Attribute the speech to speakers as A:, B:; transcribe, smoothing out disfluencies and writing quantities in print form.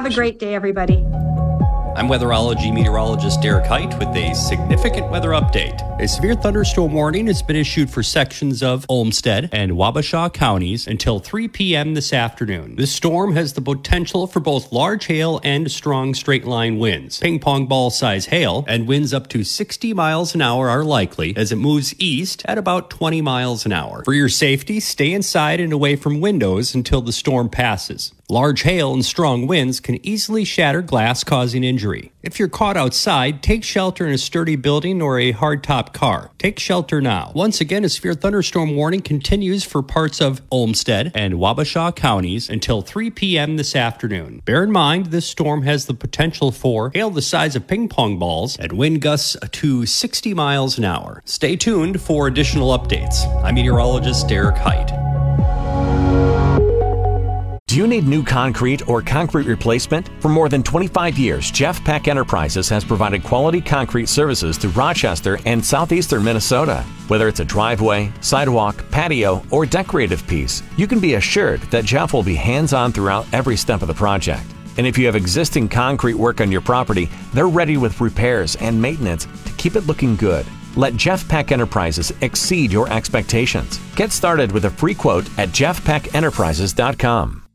A: Have a great day, everybody.
B: I'm weatherology meteorologist Derek Height with a significant weather update. A severe thunderstorm warning has been issued for sections of Olmsted and Wabasha counties until 3 p.m. this afternoon. This storm has the potential for both large hail and strong straight-line winds. Ping-pong ball-size hail and winds up to 60 miles an hour are likely as it moves east at about 20 miles an hour. For your safety, stay inside and away from windows until the storm passes. Large hail and strong winds can easily shatter glass, causing injury. If you're caught outside, take shelter in a sturdy building or a hardtop car. Take shelter now. Once again, a severe thunderstorm warning continues for parts of Olmsted and Wabasha counties until 3 p.m. this afternoon. Bear in mind, this storm has the potential for hail the size of ping pong balls and wind gusts to 60 miles an hour. Stay tuned for additional updates. I'm meteorologist Derek Height.
C: Do you need new concrete or concrete replacement? For more than 25 years, Jeff Peck Enterprises has provided quality concrete services to Rochester and southeastern Minnesota. Whether it's a driveway, sidewalk, patio, or decorative piece, you can be assured that Jeff will be hands-on throughout every step of the project. And if you have existing concrete work on your property, they're ready with repairs and maintenance to keep it looking good. Let Jeff Peck Enterprises exceed your expectations. Get started with a free quote at jeffpeckenterprises.com.